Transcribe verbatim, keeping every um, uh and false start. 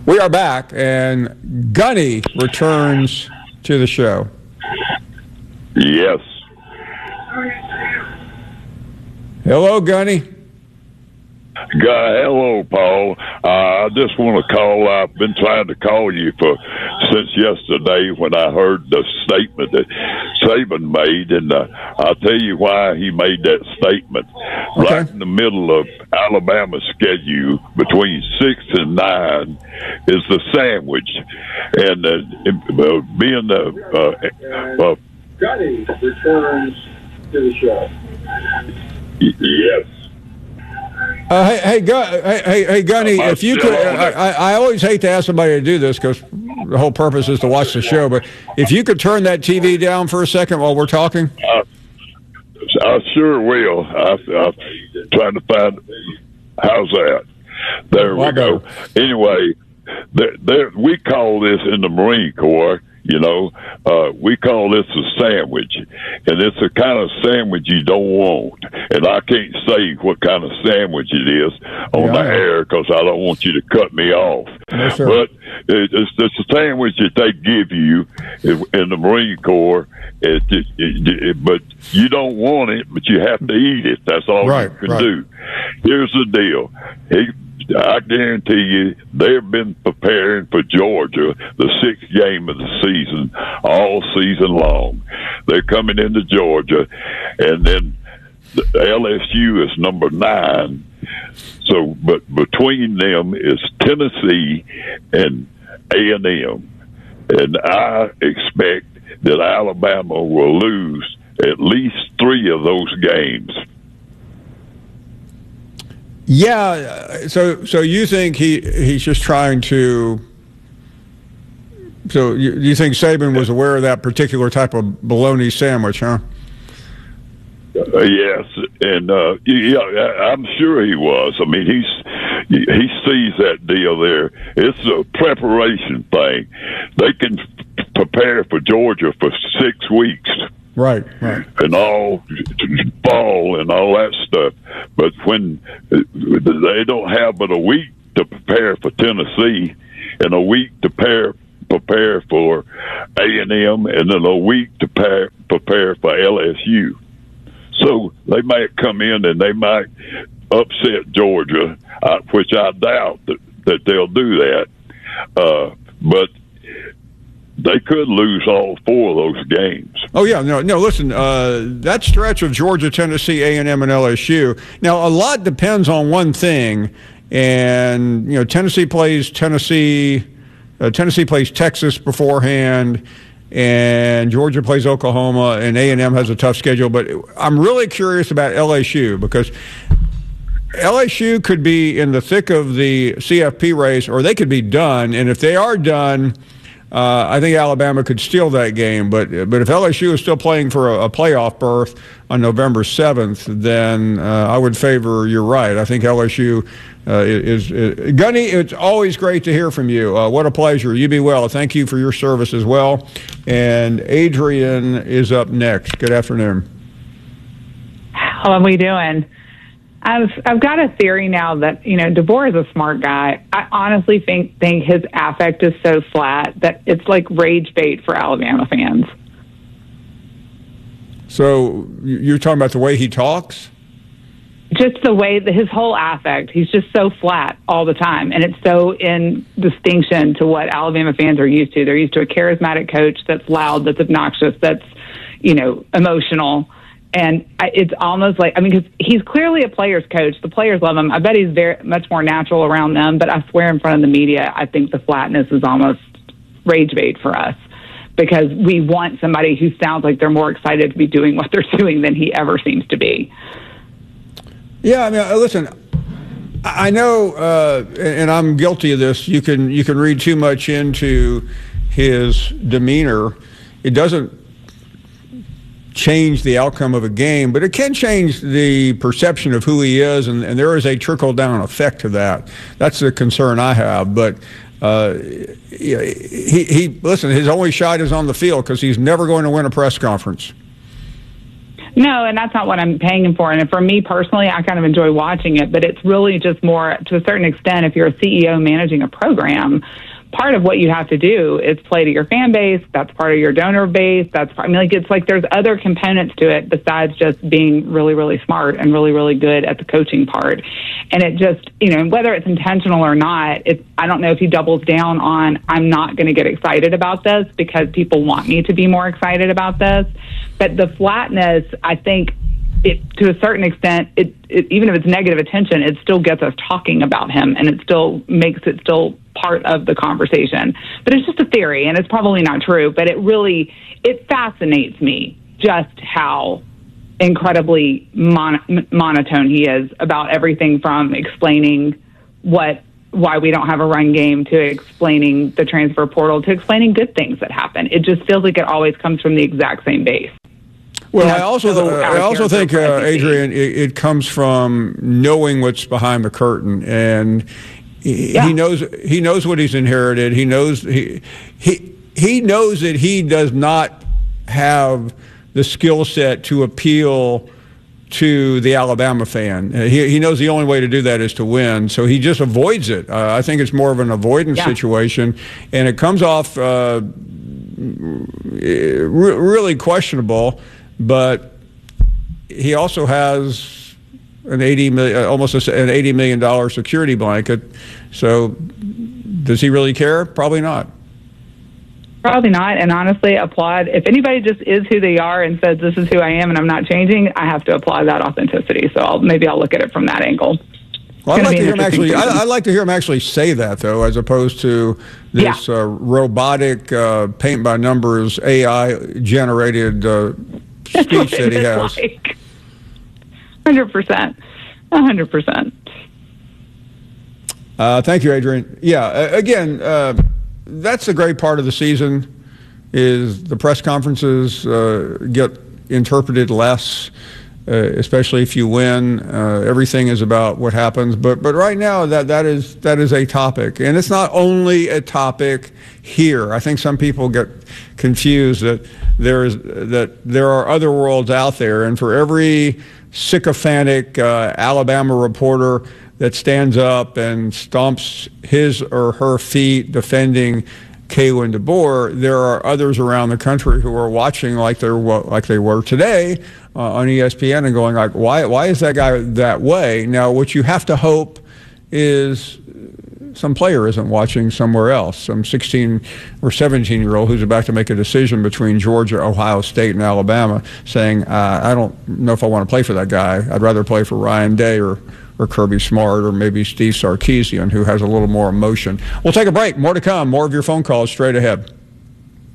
We are back, and Gunny returns to the show. Yes. Hello, Gunny. God, hello, Paul. Uh, I just want to call. I've been trying to call you for since yesterday when I heard the statement that Saban made, and uh, I'll tell you why he made that statement. Okay. Right in the middle of Alabama's schedule, between six and nine, is the sandwich, and uh, uh, being the uh, uh, Gunny returns to the show. Yes. Uh, hey, hey, Gun- hey, hey, hey, Gunny, if you could, I, I, I always hate to ask somebody to do this because the whole purpose is to watch the show, but if you could turn that T V down for a second while we're talking. I, I sure will. I, I'm trying to find, how's that? There we go. Anyway, there, there, we call this in the Marine Corps, you know, uh, we call this a sandwich, and it's the kind of sandwich you don't want. And I can't say what kind of sandwich it is on Yeah. the air because I don't want you to cut me off. No, sir. But it, it's, it's a sandwich that they give you in, in the Marine Corps. It, it, it, it, but you don't want it, but you have to eat it. That's all Right, you can right. do. Here's the deal. He, I guarantee you, they've been preparing for Georgia, the sixth game of the season, all season long. They're coming into Georgia, and then the L S U is number nine. So, but between them is Tennessee and A and M, and I expect that Alabama will lose at least three of those games. Yeah, so so you think he he's just trying to? So you, you think Saban was aware of that particular type of bologna sandwich, huh? Uh, yes, and uh, yeah, I'm sure he was. I mean, he's he sees that deal there. It's a preparation thing. They can prepare for Georgia for six weeks. Right, right. And all fall and all that stuff. But when they don't have but a week to prepare for Tennessee and a week to prepare, prepare for A and M and then a week to prepare, prepare for L S U. So they might come in and they might upset Georgia, uh, which I doubt that, that they'll do that. Uh, but they could lose all four of those games. Oh yeah, no, no. Listen, uh, that stretch of Georgia, Tennessee, A and M, and L S U. Now, a lot depends on one thing, and you know, Tennessee plays Tennessee, uh, Tennessee plays Texas beforehand, and Georgia plays Oklahoma, and A and M has a tough schedule. But I'm really curious about L S U because L S U could be in the thick of the C F P race, or they could be done. And if they are done, Uh, I think Alabama could steal that game, but but if L S U is still playing for a, a playoff berth on November seventh, then uh, I would favor you're right. I think L S U uh, is, is Gunny. It's always great to hear from you. Uh, what a pleasure. You be well. Thank you for your service as well. And Adrian is up next. Good afternoon. How are we doing? I've I've got a theory now that, you know, DeBoer is a smart guy. I honestly think think his affect is so flat that it's like rage bait for Alabama fans. So you're talking about the way he talks? Just the way that his whole affect, he's just so flat all the time. And it's so in distinction to what Alabama fans are used to. They're used to a charismatic coach that's loud, that's obnoxious, that's, you know, emotional. And I, it's almost like, I mean, because he's clearly a player's coach. The players love him. I bet he's very much more natural around them. But I swear in front of the media, I think the flatness is almost rage bait for us because we want somebody who sounds like they're more excited to be doing what they're doing than he ever seems to be. Yeah, I mean, listen, I know, uh, and I'm guilty of this. You can you can read too much into his demeanor. It doesn't change the outcome of a game, but it can change the perception of who he is, and, and there is a trickle-down effect to that. That's the concern I have. But uh, he, he, listen, his only shot is on the field because he's never going to win a press conference. No, and that's not what I'm paying him for. And for me personally, I kind of enjoy watching it, but it's really just more, to a certain extent, if you're a C E O managing a program, part of what you have to do is play to your fan base. That's part of your donor base. That's, I mean, like, it's like there's other components to it besides just being really, really smart and really, really good at the coaching part. And it just, you know, whether it's intentional or not, it's, I don't know if he doubles down on, I'm not going to get excited about this because people want me to be more excited about this. But the flatness, I think, it, to a certain extent, it, it, even if it's negative attention, it still gets us talking about him, and it still makes it still part of the conversation. But it's just a theory, and it's probably not true, but it really, it fascinates me just how incredibly mon- monotone he is about everything from explaining what why we don't have a run game to explaining the transfer portal to explaining good things that happen. It just feels like it always comes from the exact same base. Well, I also uh, I also think, uh, Adrian, it, it comes from knowing what's behind the curtain, and he, yeah. he knows he knows what he's inherited. He knows he he he knows that he does not have the skill set to appeal to the Alabama fan. Uh, he he knows the only way to do that is to win, so he just avoids it. Uh, I think it's more of an avoidance yeah. situation, and it comes off uh, re- really questionable. But he also has an eighty million, almost an eighty million dollars security blanket. So, does he really care? Probably not. Probably not. And honestly, applaud if anybody just is who they are and says this is who I am and I'm not changing. I have to applaud that authenticity. So I'll, maybe I'll look at it from that angle. Well, I'd like to hear him actually. I, I'd like to hear him actually say that, though, as opposed to this yeah. uh, robotic, uh, paint by numbers, A I generated uh, speech that he has. Like. one hundred percent. one hundred percent. Uh, thank you, Adrian. Yeah, uh, again, uh, that's the great part of the season is the press conferences uh, get interpreted less, uh, especially if you win. Uh, everything is about what happens. But but right now, that, that is that is a topic. And it's not only a topic here. I think some people get confused that there is that there are other worlds out there, and for every sycophantic uh, Alabama reporter that stands up and stomps his or her feet defending Kalen DeBoer, there are others around the country who are watching like they're like they were today uh, on E S P N and going like, why why is that guy that way? Now, what you have to hope is some player isn't watching somewhere else, some sixteen or seventeen year old who's about to make a decision between Georgia, Ohio State, and Alabama, saying, uh, I don't know if I want to play for that guy. I'd rather play for Ryan Day or, or Kirby Smart or maybe Steve Sarkisian, who has a little more emotion. We'll take a break. More to come. More of your phone calls straight ahead.